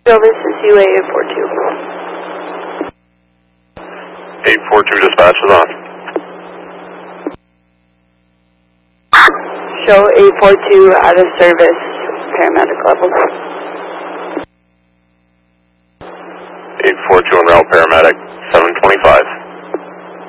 This is UA 842. 842 dispatch is on. Show 842 out of service, paramedic level. 842 on route paramedic.